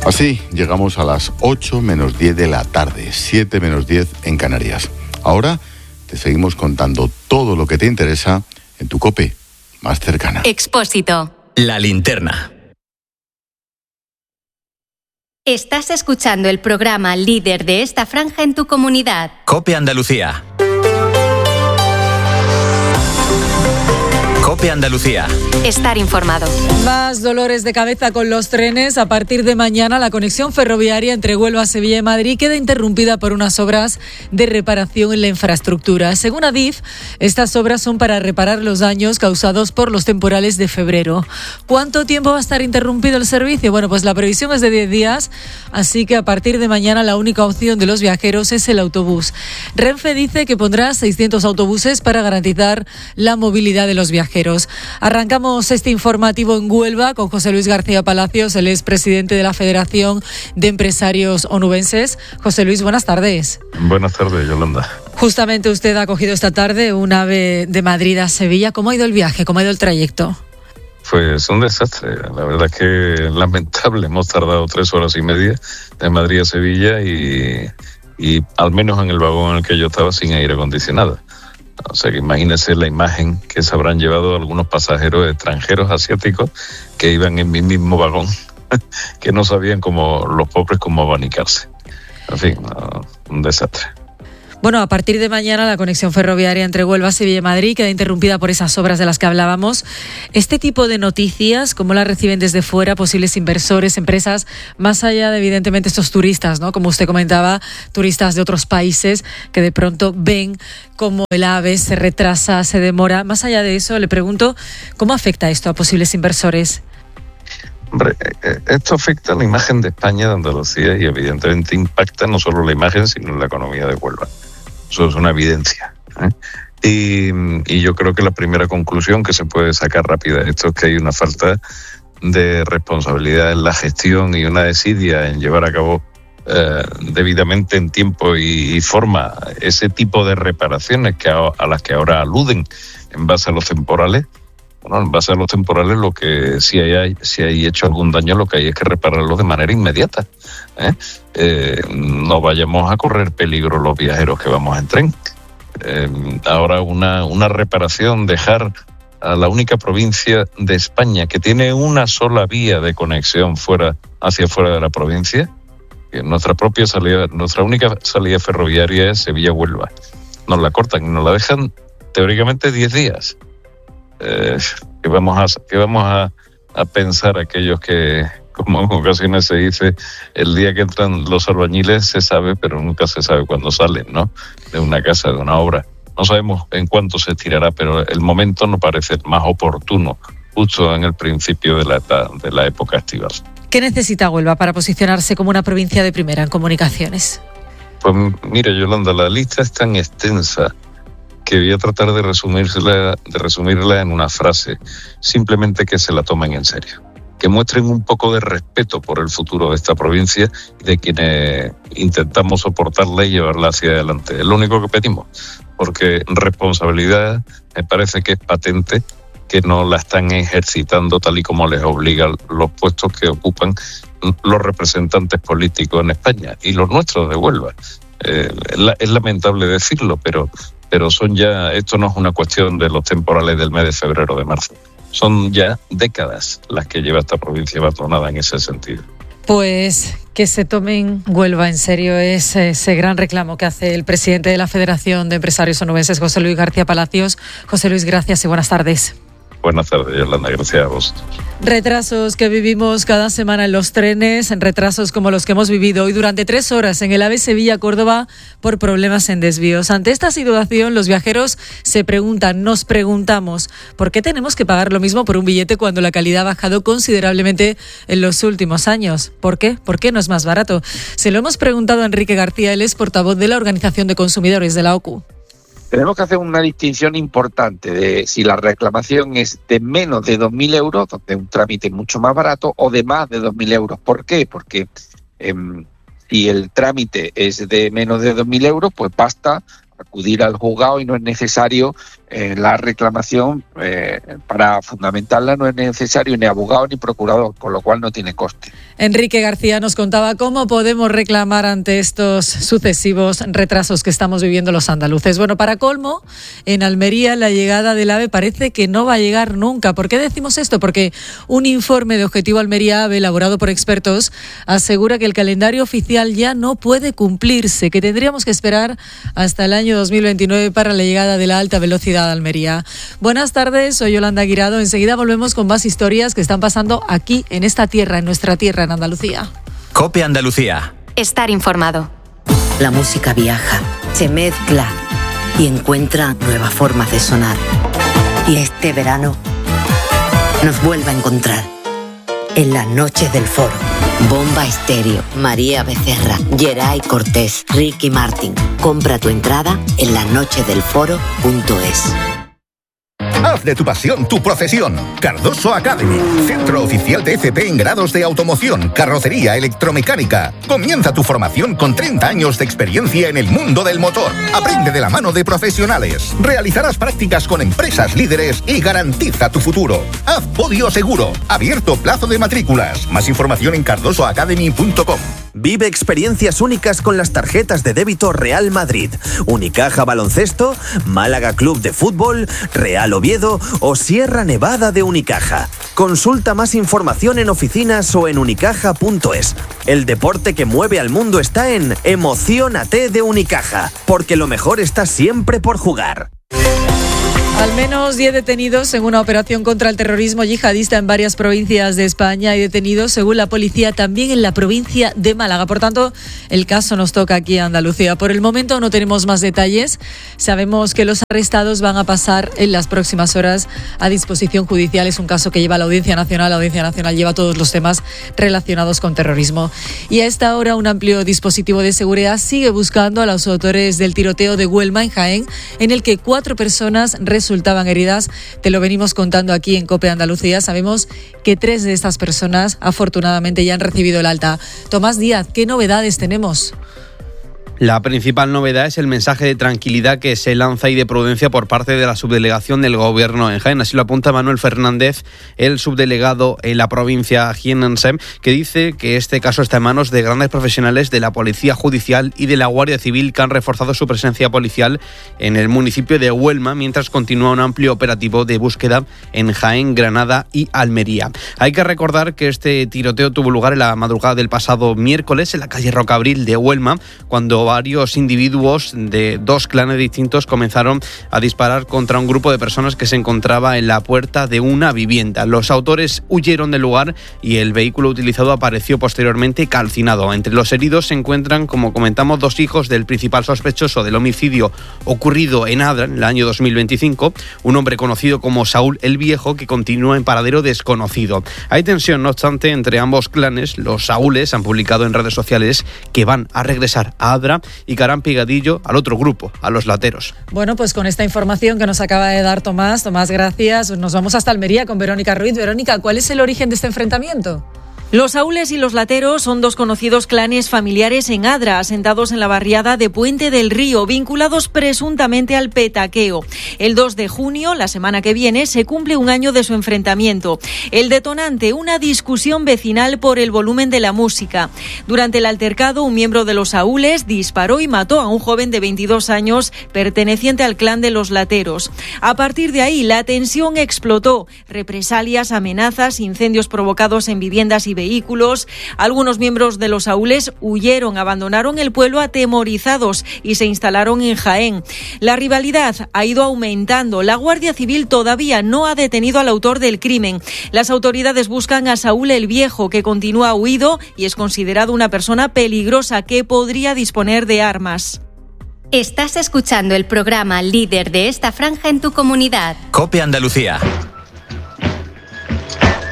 Así llegamos a las 8 menos 10 de la tarde, 7 menos 10 en Canarias. Ahora te seguimos contando todo lo que te interesa en tu COPE más cercana. Expósito. La linterna. Estás escuchando el programa líder de esta franja en tu comunidad. COPE Andalucía. COPE Andalucía. Estar informado. Más dolores de cabeza con los trenes. A partir de mañana, la conexión ferroviaria entre Huelva, Sevilla y Madrid queda interrumpida por unas obras de reparación en la infraestructura. Según Adif, estas obras son para reparar los daños causados por los temporales de febrero. ¿Cuánto tiempo va a estar interrumpido el servicio? Bueno, pues la previsión es de 10 días, así que a partir de mañana la única opción de los viajeros es el autobús. Renfe dice que pondrá 600 autobuses para garantizar la movilidad de los viajeros. Arrancamos este informativo en Huelva con José Luis García Palacios, él es presidente de la Federación de Empresarios Onubenses. José Luis, buenas tardes. Buenas tardes, Yolanda. Justamente usted ha cogido esta tarde un AVE de Madrid a Sevilla. ¿Cómo ha ido el viaje? ¿Cómo ha ido el trayecto? Pues un desastre, la verdad es que lamentable. Hemos tardado 3 horas y media de Madrid a Sevilla y al menos en el vagón en el que yo estaba sin aire acondicionado. O sea que imagínense la imagen que se habrán llevado algunos pasajeros extranjeros asiáticos que iban en mi mismo vagón, que no sabían cómo los pobres cómo abanicarse. En fin, un desastre. Bueno, a partir de mañana la conexión ferroviaria entre Huelva, Sevilla y Madrid queda interrumpida por esas obras de las que hablábamos. Este tipo de noticias, ¿cómo las reciben desde fuera posibles inversores, empresas, más allá de evidentemente estos turistas, ¿no? Como usted comentaba, turistas de otros países que de pronto ven cómo el AVE se retrasa, se demora. Más allá de eso, le pregunto, ¿cómo afecta esto a posibles inversores? Hombre, esto afecta a la imagen de España, de Andalucía, y evidentemente impacta no solo la imagen, sino la economía de Huelva. Eso es una evidencia, ¿eh? Y yo creo que la primera conclusión que se puede sacar rápida de esto es que hay una falta de responsabilidad en la gestión y una desidia en llevar a cabo debidamente en tiempo y forma ese tipo de reparaciones a las que ahora aluden en base a los temporales. Bueno, en base a los temporales, lo que si hay hecho algún daño, lo que hay es que repararlo de manera inmediata. No vayamos a correr peligro los viajeros que vamos en tren. Ahora una reparación, dejar a la única provincia de España que tiene una sola vía de conexión hacia fuera de la provincia, que nuestra única salida ferroviaria es Sevilla-Huelva. Nos la cortan y nos la dejan teóricamente 10 días. ¿Qué vamos a pensar aquellos que, como en ocasiones se dice, el día que entran los albañiles se sabe, pero nunca se sabe cuándo salen, ¿no? De una casa, de una obra. No sabemos en cuánto se estirará, pero el momento no parece más oportuno, justo en el principio de la época estival. ¿Qué necesita Huelva para posicionarse como una provincia de primera en comunicaciones? Pues mira, Yolanda, la lista es tan extensa que voy a tratar de resumirla en una frase, simplemente que se la tomen en serio, que muestren un poco de respeto por el futuro de esta provincia y de quienes intentamos soportarla y llevarla hacia adelante. Es lo único que pedimos, porque responsabilidad me parece que es patente que no la están ejercitando tal y como les obligan los puestos que ocupan los representantes políticos en España y los nuestros de Huelva. Es lamentable decirlo, pero esto no es una cuestión de los temporales del mes de febrero o de marzo. Son ya décadas las que lleva esta provincia abandonada en ese sentido. Pues que se tomen Huelva en serio es ese gran reclamo que hace el presidente de la Federación de Empresarios Onubenses, José Luis García Palacios. José Luis, gracias y buenas tardes. Buenas tardes, Yolanda, gracias a vos. Retrasos que vivimos cada semana en los trenes, en retrasos como los que hemos vivido hoy durante 3 horas en el AVE Sevilla-Córdoba por problemas en desvíos. Ante esta situación, los viajeros nos preguntamos, ¿por qué tenemos que pagar lo mismo por un billete cuando la calidad ha bajado considerablemente en los últimos años? ¿Por qué? ¿Por qué no es más barato? Se lo hemos preguntado a Enrique García, él es portavoz de la Organización de Consumidores de la OCU. Tenemos que hacer una distinción importante de si la reclamación es de menos de 2.000 euros, donde es un trámite mucho más barato, o de más de 2.000 euros. ¿Por qué? Porque si el trámite es de menos de 2.000 euros, pues basta acudir al juzgado y no es necesario la reclamación, para fundamentarla no es necesario ni abogado ni procurador, con lo cual no tiene coste. Enrique García nos contaba cómo podemos reclamar ante estos sucesivos retrasos que estamos viviendo los andaluces. Bueno, para colmo, en Almería la llegada del AVE parece que no va a llegar nunca. ¿Por qué decimos esto? Porque un informe de Objetivo Almería AVE elaborado por expertos asegura que el calendario oficial ya no puede cumplirse, que tendríamos que esperar hasta el año 2029 para la llegada de la alta velocidad a Almería. Buenas tardes, soy Yolanda Guirado. Enseguida volvemos con más historias que están pasando aquí, en esta tierra, en nuestra tierra, en Andalucía. COPE Andalucía. Estar informado. La música viaja, se mezcla y encuentra nuevas formas de sonar. Y este verano nos vuelve a encontrar en las noches del Foro. Bomba Estéreo, María Becerra, Geray Cortés, Ricky Martin. Compra tu entrada en lasnochesdelforo.es. Haz de tu pasión tu profesión. Cardoso Academy, centro oficial de FP en grados de automoción, carrocería, electromecánica. Comienza tu formación con 30 años de experiencia en el mundo del motor. Aprende de la mano de profesionales. Realizarás prácticas con empresas líderes y garantiza tu futuro. Haz podio seguro. Abierto plazo de matrículas. Más información en cardosoacademy.com. Vive experiencias únicas con las tarjetas de débito Real Madrid, Unicaja Baloncesto, Málaga Club de Fútbol, Real Oviedo o Sierra Nevada de Unicaja. Consulta más información en oficinas o en unicaja.es. El deporte que mueve al mundo está en Emociónate de Unicaja, porque lo mejor está siempre por jugar. Al menos 10 detenidos en una operación contra el terrorismo yihadista en varias provincias de España y detenidos, según la policía, también en la provincia de Málaga. Por tanto, el caso nos toca aquí a Andalucía. Por el momento no tenemos más detalles. Sabemos que los arrestados van a pasar en las próximas horas a disposición judicial. Es un caso que lleva la Audiencia Nacional. La Audiencia Nacional lleva todos los temas relacionados con terrorismo. Y a esta hora un amplio dispositivo de seguridad sigue buscando a los autores del tiroteo de Huelma, en Jaén, en el que 4 personas resultaban heridas. Te lo venimos contando aquí en COPE Andalucía. Sabemos que 3 de estas personas afortunadamente ya han recibido el alta. Tomás Díaz, ¿qué novedades tenemos? La principal novedad es el mensaje de tranquilidad que se lanza y de prudencia por parte de la subdelegación del Gobierno en Jaén. Así lo apunta Manuel Fernández, el subdelegado en la provincia jiennense, que dice que este caso está en manos de grandes profesionales de la Policía Judicial y de la Guardia Civil, que han reforzado su presencia policial en el municipio de Huelma, mientras continúa un amplio operativo de búsqueda en Jaén, Granada y Almería. Hay que recordar que este tiroteo tuvo lugar en la madrugada del pasado miércoles en la calle Rocabril de Huelma, cuando varios individuos de 2 clanes distintos comenzaron a disparar contra un grupo de personas que se encontraba en la puerta de una vivienda. Los autores huyeron del lugar y el vehículo utilizado apareció posteriormente calcinado. Entre los heridos se encuentran, como comentamos, 2 hijos del principal sospechoso del homicidio ocurrido en Adra en el año 2025, un hombre conocido como Saúl el Viejo, que continúa en paradero desconocido. Hay tensión, no obstante, entre ambos clanes. Los Saúles han publicado en redes sociales que van a regresar a Adra y que harán pegadillo al otro grupo, a los lateros. Bueno, pues con esta información que nos acaba de dar Tomás, gracias. Nos vamos hasta Almería con Verónica Ruiz. Verónica, ¿cuál es el origen de este enfrentamiento? Los Saúles y los Lateros son 2 conocidos clanes familiares en Adra, asentados en la barriada de Puente del Río, vinculados presuntamente al petaqueo. El 2 de junio, la semana que viene, se cumple un año de su enfrentamiento. El detonante, una discusión vecinal por el volumen de la música. Durante el altercado, un miembro de los Saúles disparó y mató a un joven de 22 años perteneciente al clan de los Lateros. A partir de ahí, la tensión explotó. Represalias, amenazas, incendios provocados en viviendas y vehículos. Algunos miembros de los Saúles huyeron, abandonaron el pueblo atemorizados y se instalaron en Jaén. La rivalidad ha ido aumentando. La Guardia Civil todavía no ha detenido al autor del crimen. Las autoridades buscan a Saúl el Viejo, que continúa huido y es considerado una persona peligrosa que podría disponer de armas. Estás escuchando el programa líder de esta franja en tu comunidad. COPE Andalucía.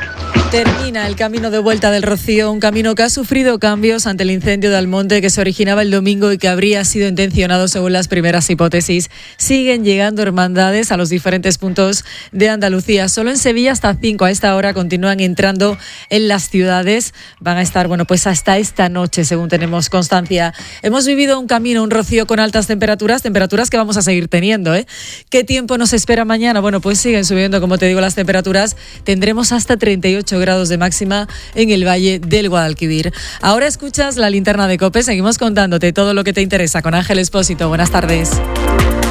Termina el camino de vuelta del Rocío, un camino que ha sufrido cambios ante el incendio de Almonte que se originaba el domingo y que habría sido intencionado según las primeras hipótesis. Siguen llegando hermandades a los diferentes puntos de Andalucía. Solo en Sevilla hasta 5 a esta hora continúan entrando en las ciudades. Van a estar, pues hasta esta noche, según tenemos constancia. Hemos vivido un camino, un Rocío con altas temperaturas que vamos a seguir teniendo, ¿eh? ¿Qué tiempo nos espera mañana? Pues siguen subiendo, como te digo, las temperaturas. Tendremos hasta 38 grados de máxima en el Valle del Guadalquivir. Ahora escuchas la linterna de COPE. Seguimos contándote todo lo que te interesa con Ángel Expósito. Buenas tardes.